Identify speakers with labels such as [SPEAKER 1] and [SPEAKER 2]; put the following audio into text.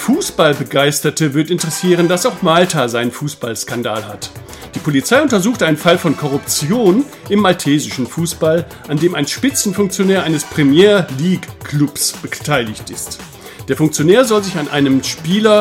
[SPEAKER 1] Fußballbegeisterte wird interessieren, dass auch Malta seinen Fußballskandal hat. Die Polizei untersucht einen Fall von Korruption im maltesischen Fußball, an dem ein Spitzenfunktionär eines Premier League Clubs beteiligt ist. Der Funktionär soll sich an einem Spieler